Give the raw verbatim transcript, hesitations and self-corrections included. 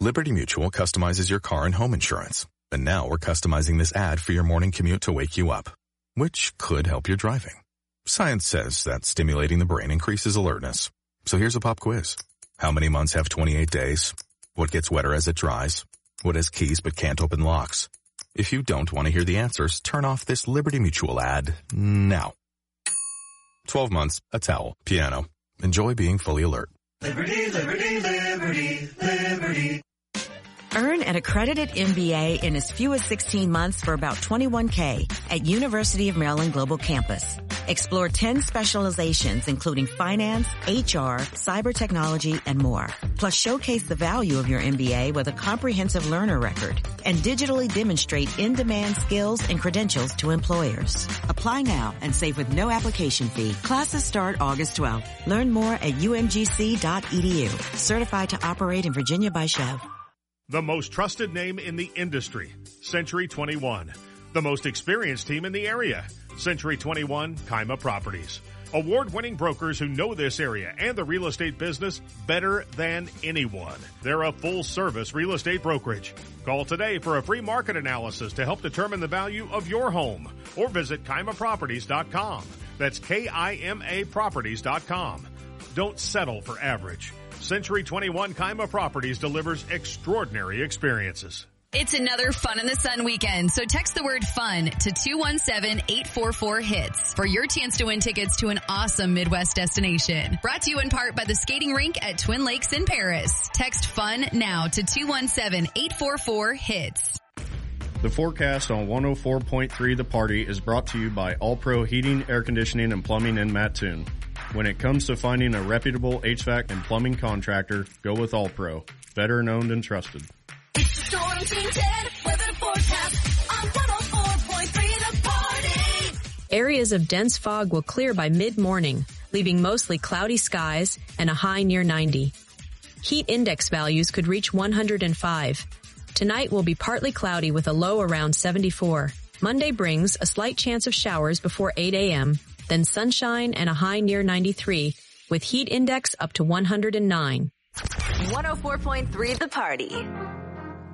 Liberty Mutual customizes your car and home insurance. And now we're customizing this ad for your morning commute to wake you up, which could help your driving. Science says that stimulating the brain increases alertness. So here's a pop quiz. How many months have twenty-eight days? What gets wetter as it dries? What has keys but can't open locks? If you don't want to hear the answers, turn off this Liberty Mutual ad now. twelve months, a towel, piano. Enjoy being fully alert. Liberty, liberty, liberty, liberty. Earn an accredited M B A in as few as sixteen months for about twenty-one K at University of Maryland Global Campus. Explore ten specializations including finance, H R, cyber technology, and more. Plus showcase the value of your M B A with a comprehensive learner record and digitally demonstrate in-demand skills and credentials to employers. Apply now and save with no application fee. Classes start August twelfth. Learn more at U M G C dot E D U. Certified to operate in Virginia by Chev. The most trusted name in the industry, Century twenty-one. The most experienced team in the area, Century twenty-one Kaima Properties. Award-winning brokers who know this area and the real estate business better than anyone. They're a full-service real estate brokerage. Call today for a free market analysis to help determine the value of your home. Or visit Kaima Properties dot com. That's K I M A Properties dot com. Don't settle for average. Century twenty-one Kaima Properties delivers extraordinary experiences. It's another Fun in the Sun weekend, so text the word FUN to two one seven, eight four four, HITS for your chance to win tickets to an awesome Midwest destination. Brought to you in part by the skating rink at Twin Lakes in Paris. Text FUN now to two one seven, eight four four, HITS. The forecast on one oh four point three The Party is brought to you by All Pro Heating, Air Conditioning, and Plumbing in Mattoon. When it comes to finding a reputable H V A C and plumbing contractor, go with All Pro. Veteran owned and trusted. It's the Storm Team ten weather forecast on one oh four point three The Party. Areas of dense fog will clear by mid-morning, leaving mostly cloudy skies and a high near ninety. Heat index values could reach one hundred five. Tonight will be partly cloudy with a low around seventy-four. Monday brings a slight chance of showers before eight a.m., then sunshine and a high near ninety-three, with heat index up to one hundred nine. one oh four point three The Party.